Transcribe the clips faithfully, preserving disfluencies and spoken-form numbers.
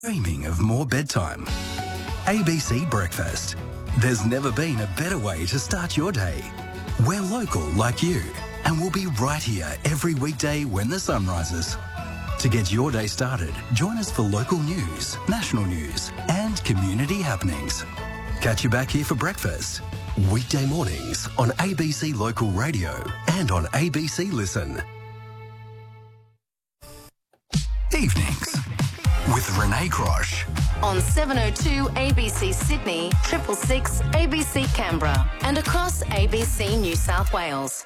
Dreaming of more bedtime? A B C Breakfast. There's never been a better way to start your day. We're local like you, and we'll be right here every weekday when the sun rises. To get your day started, join us for local news, national news, and community happenings. Catch you back here for breakfast. Weekday mornings on A B C Local Radio and on A B C Listen. Evenings with Renee Crosh. On seven oh two A B C Sydney, triple six A B C Canberra, and across A B C New South Wales.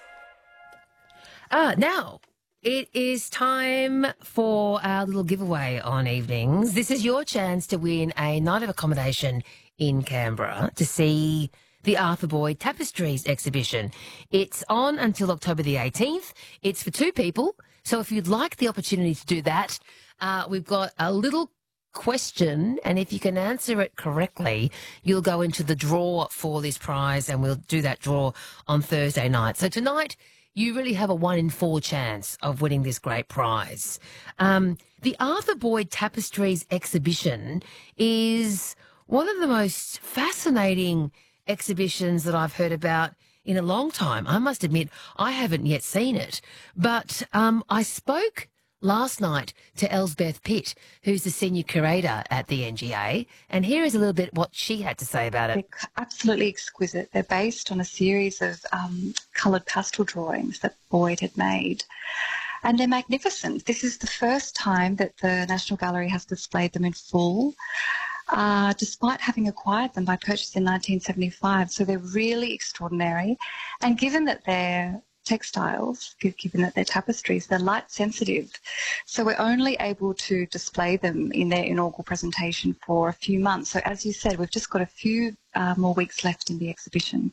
Uh, now, it is time for our little giveaway on evenings. This is your chance to win a night of accommodation in Canberra to see the Arthur Boyd Tapestries exhibition. It's on until October the eighteenth. It's for two people. So if you'd like the opportunity to do that, uh, we've got a little question, and if you can answer it correctly, you'll go into the draw for this prize, and we'll do that draw on Thursday night. So tonight, you really have a one in four chance of winning this great prize. Um, the Arthur Boyd Tapestries exhibition is one of the most fascinating exhibitions that I've heard about in a long time. I must admit, I haven't yet seen it, but um, I spoke last night to Elsbeth Pitt, who's the senior curator at the N G A, and here is a little bit what she had to say about it. They're absolutely exquisite. They're based on a series of um, coloured pastel drawings that Boyd had made, and they're magnificent. This is the first time that the National Gallery has displayed them in full, uh, despite having acquired them by purchase in nineteen seventy-five. So they're really extraordinary, and given that they're textiles, given that they're tapestries, they're light sensitive. So we're only able to display them in their inaugural presentation for a few months. So as you said, we've just got a few uh, more weeks left in the exhibition.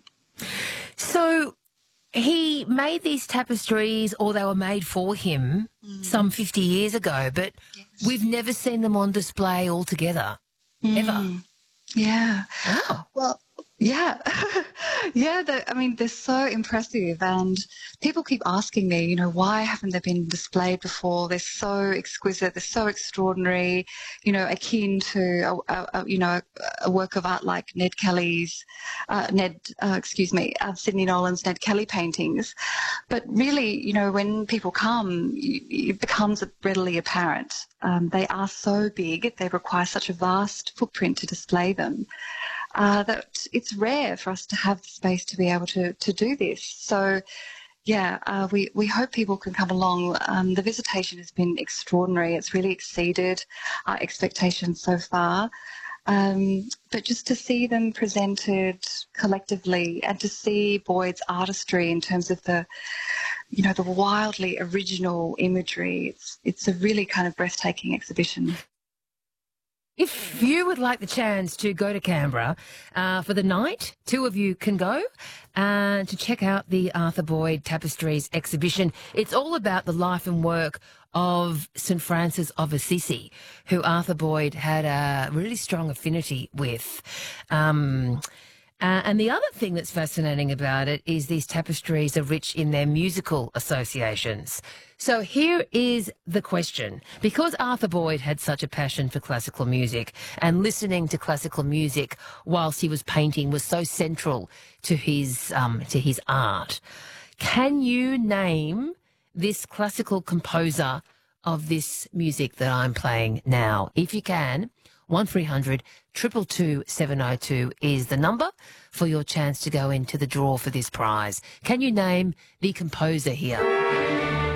So he made these tapestries, or they were made for him, mm. some fifty years ago, but yes. We've never seen them on display altogether, mm. ever. Yeah. Oh. Well, yeah. yeah, I mean, they're so impressive, and people keep asking me, you know, why haven't they been displayed before? They're so exquisite, they're so extraordinary, you know, akin to, a, a, a, you know, a, a work of art like Ned Kelly's, uh, Ned, uh, excuse me, uh, Sidney Nolan's Ned Kelly paintings. But really, you know, when people come, it becomes readily apparent. Um, they are so big, they require such a vast footprint to display them. Uh, that it's rare for us to have the space to be able to, to do this. So, yeah, uh, we, we hope people can come along. Um, the visitation has been extraordinary. It's really exceeded our expectations so far. Um, but just to see them presented collectively, and to see Boyd's artistry in terms of the, you know, the wildly original imagery, it's, it's a really kind of breathtaking exhibition. If you would like the chance to go to Canberra uh, for the night, two of you can go uh, to check out the Arthur Boyd Tapestries exhibition. It's all about the life and work of Saint Francis of Assisi, who Arthur Boyd had a really strong affinity with. Um, Uh, and the other thing that's fascinating about it is these tapestries are rich in their musical associations. So here is the question. Because Arthur Boyd had such a passion for classical music, and listening to classical music whilst he was painting was so central to his, um, to his art, can you name this classical composer of this music that I'm playing now? If you can, one three hundred two two two seven oh two is the number for your chance to go into the draw for this prize. Can you name the composer here?